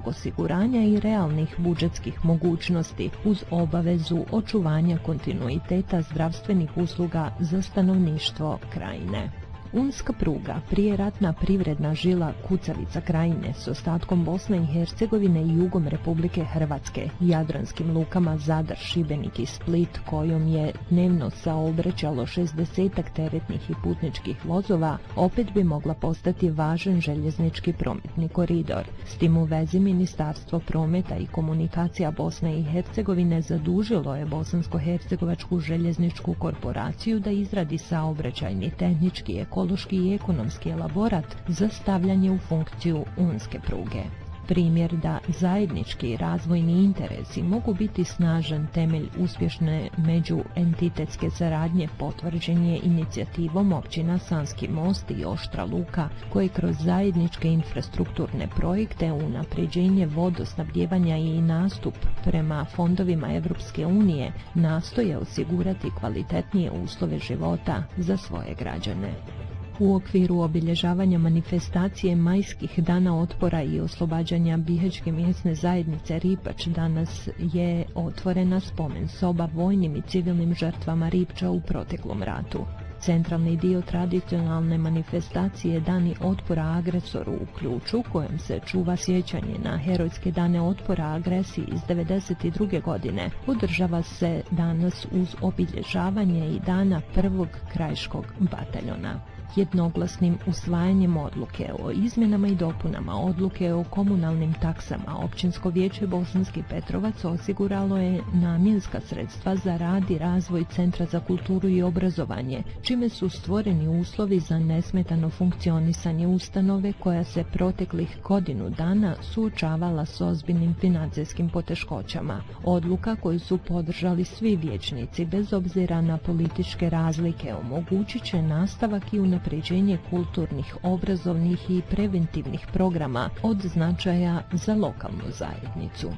zdravstvenog osiguranja i realnih budžetskih mogućnosti uz obavezu očuvanja kontinuiteta zdravstvenih usluga za stanovništvo krajine. Unska pruga, prijeratna privredna žila kucavica krajine s ostatkom Bosne i Hercegovine i jugom Republike Hrvatske, jadranskim lukama Zadar, Šibenik i Split, kojom je dnevno saobraćalo 60-ak teretnih i putničkih vozova, opet bi mogla postati važan željeznički prometni koridor. S tim u vezi Ministarstvo prometa i komunikacija Bosne i Hercegovine zadužilo je Bosansko-hercegovačku željezničku korporaciju da izradi saobraćajni, tehnički, ekološki i ekonomski elaborat za stavljanje u funkciju unske pruge. Primjer da zajednički razvojni interesi mogu biti snažan temelj uspješne međuentitetske saradnje potvrđen je inicijativom općina Sanski Most i Oštra Luka, koje kroz zajedničke infrastrukturne projekte, unapređenje vodosnabdjevanja i nastup prema fondovima Europske unije nastoje osigurati kvalitetnije uslove života za svoje građane. U okviru obilježavanja manifestacije Majskih dana otpora i oslobađanja Bihaćke mjesne zajednice Ripač danas je otvorena spomen soba vojnim i civilnim žrtvama Ripča u proteklom ratu. Centralni dio tradicionalne manifestacije Dani otpora agresoru u Ključu, kojem se čuva sjećanje na herojske dane otpora agresiji iz 1992. godine, održava se danas uz obilježavanje i dana prvog krajiškog bataljona. Jednoglasnim usvajanjem odluke o izmjenama i dopunama odluke o komunalnim taksama Općinsko vijeće Bosanski Petrovac osiguralo je namjenska sredstva za rad i razvoj Centra za kulturu i obrazovanje, čime su stvoreni uslovi za nesmetano funkcionisanje ustanove koja se proteklih godinu dana suočavala s ozbiljnim financijskim poteškoćama. Odluka koju su podržali svi vijećnici bez obzira na političke razlike omogućit će nastavak i unapređenje kulturnih, obrazovnih i preventivnih programa od značaja za lokalnu zajednicu.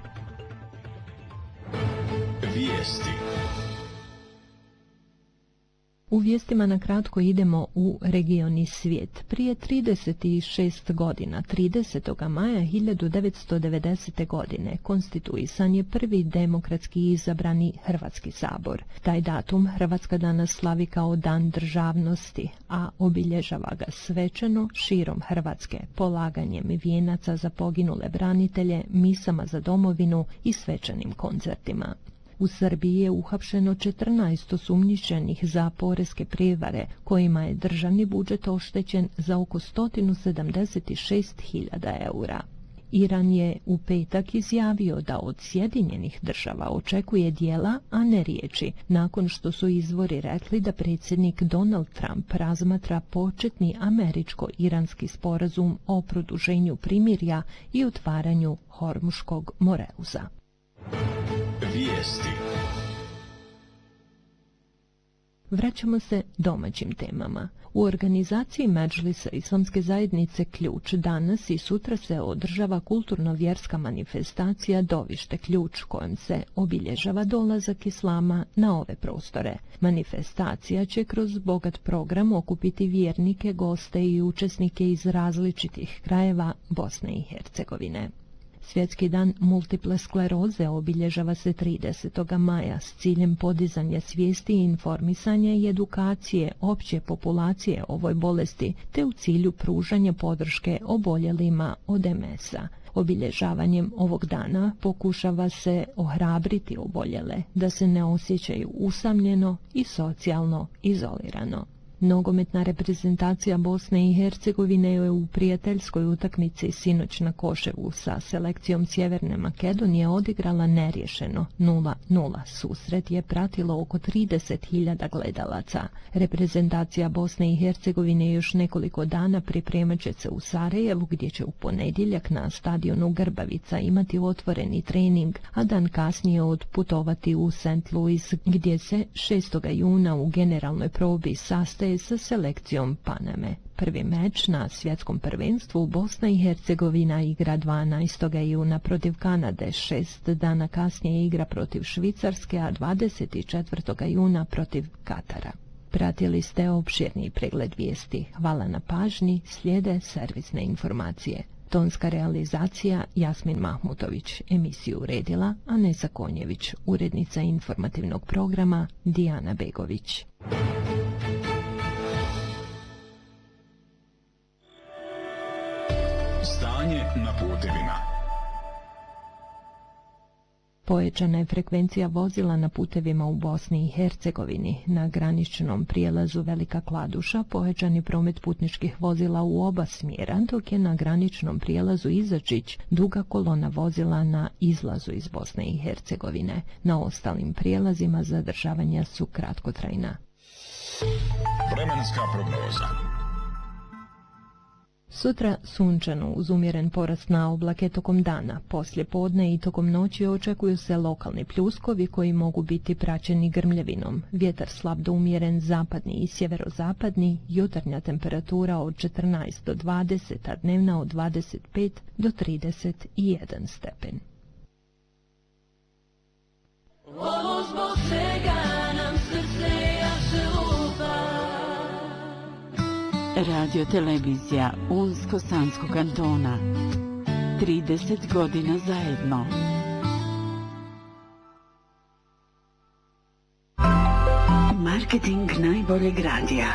Vijesti. U vijestima na kratko idemo u region i svijet. Prije 36 godina, 30. maja 1990. godine, konstituisan je prvi demokratski izabrani Hrvatski sabor. Taj datum Hrvatska danas slavi kao Dan državnosti, a obilježava ga svečano širom Hrvatske, polaganjem vijenaca za poginule branitelje, misama za domovinu i svečanim koncertima. U Srbiji je uhapšeno 14 osumnjičenih za poreske prijevare, kojima je državni budžet oštećen za oko 176.000 eura. Iran je u petak izjavio da od Sjedinjenih Država očekuje djela, a ne riječi, nakon što su izvori rekli da predsjednik Donald Trump razmatra početni američko-iranski sporazum o produženju primirja i otvaranju Hormuškog moreuza. Vijesti. Vraćamo se domaćim temama. U organizaciji Medžlisa Islamske zajednice Ključ danas i sutra se održava kulturno-vjerska manifestacija Dovište Ključ, kojom se obilježava dolazak islama na ove prostore. Manifestacija će kroz bogat program okupiti vjernike, goste i učesnike iz različitih krajeva Bosne i Hercegovine. Svjetski dan multiple skleroze obilježava se 30. maja s ciljem podizanja svijesti i informisanja i edukacije opće populacije ovoj bolesti, te u cilju pružanja podrške oboljelima od MS-a. Obilježavanjem ovog dana pokušava se ohrabriti oboljele da se ne osjećaju usamljeno i socijalno izolirano. Nogometna reprezentacija Bosne i Hercegovine je u prijateljskoj utakmici sinoć na Koševu sa selekcijom Sjeverne Makedonije odigrala neriješeno 0:0. Susret je pratilo oko 30.000 gledalaca. Reprezentacija Bosne i Hercegovine još nekoliko dana pripremat će se u Sarajevu, gdje će u ponedjeljak na stadionu Grbavica imati otvoreni trening, a dan kasnije odputovati u St. Louis, gdje se 6. juna u generalnoj probi sastaje sa selekcijom Paname. Prvi meč na svjetskom prvenstvu Bosna i Hercegovina igra 12. juna protiv Kanade, 6 dana kasnije igra protiv Švicarske, a 24. juna protiv Katara. Pratili ste opširni pregled vijesti. Hvala na pažnji, slijede servisne informacije. Tonska realizacija Jasmin Mahmutović, emisiju uredila Anesa Konjević, urednica informativnog programa Dijana Begović. Stanje na putevima. Povećana je frekvencija vozila na putevima u Bosni i Hercegovini. Na graničnom prijelazu Velika Kladuša povećan je promet putničkih vozila u oba smjera, dok je na graničnom prijelazu Izačić duga kolona vozila na izlazu iz Bosne i Hercegovine. Na ostalim prijelazima zadržavanja su kratkotrajna. Vremenska prognoza. Sutra sunčano uz umjeren porast na oblake tokom dana. Poslije podne i tokom noći očekuju se lokalni pljuskovi koji mogu biti praćeni grmljavinom. Vjetar slab do umjeren zapadni i sjeverozapadni, jutarnja temperatura od 14 do 20, a dnevna od 25 do 31 stepen. Ovo zbog svega nam srce jače lupa. Radio televizija Unsko-Sanskog kantona. 30 godina zajedno. Marketing najboljeg radija.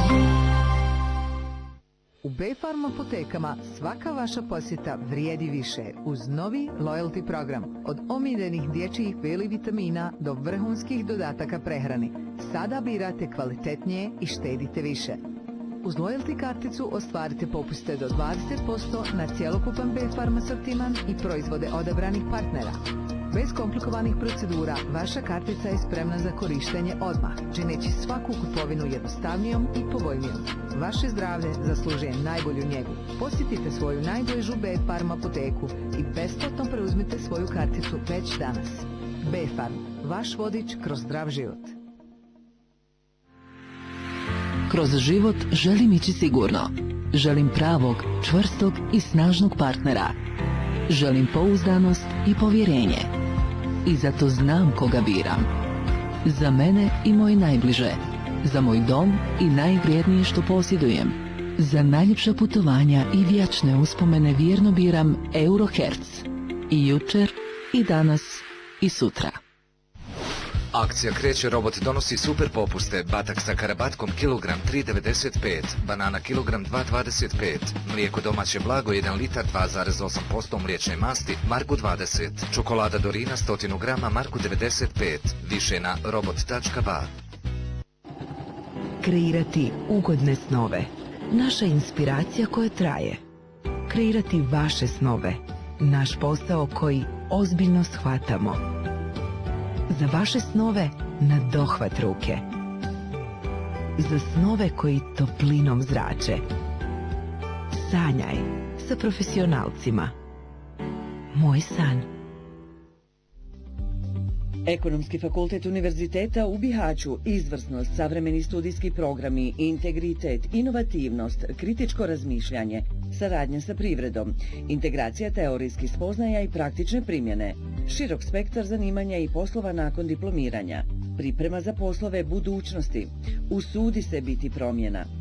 U B-Farm apotekama svaka vaša posjeta vrijedi više uz novi loyalty program. Od omiljenih dječjih B vitamina do vrhunskih dodataka prehrani. Sada birate kvalitetnije i štedite više. Uz loyalty karticu ostvarite popuste do 20% na cjelokupan B-Farm asortiman i proizvode odabranih partnera. Bez komplikovanih procedura, vaša kartica je spremna za korištenje odmah, čineći svaku kupovinu jednostavnijom i povoljnijom. Vaše zdravlje zaslužuje najbolju njegu. Posjetite svoju najbližu B-Farm apoteku i besplatno preuzmite svoju karticu već danas. B-Farm, vaš vodič kroz zdrav život. Kroz život želim ići sigurno. Želim pravog, čvrstog i snažnog partnera. Želim pouzdanost i povjerenje. I zato znam koga biram. Za mene i moje najbliže. Za moj dom i najvrijednije što posjedujem. Za najljepša putovanja i vječne uspomene vjerno biram Eurohertz. I jučer, i danas, i sutra. Akcija Kreće robot donosi super popuste. Batak sa karabatkom kilogram 3,95, banana kilogram 2,25, mlijeko domaće blago 1 litar 2,8% mliječne masti marku 20, čokolada Dorina 100 grama marku 95, više na robot.ba. Kreirati ugodne snove. Naša inspiracija koja traje. Kreirati vaše snove. Naš posao koji ozbiljno shvatamo. Za vaše snove na dohvat ruke. Za snove koji toplinom zrače. Sanjaj sa profesionalcima. Moj san. Ekonomski fakultet Univerziteta u Bihaću, izvrsnost, savremeni studijski programi, integritet, inovativnost, kritičko razmišljanje, saradnja sa privredom, integracija teorijskih spoznaja i praktične primjene, širok spektar zanimanja i poslova nakon diplomiranja, priprema za poslove budućnosti, usudi se biti promjena.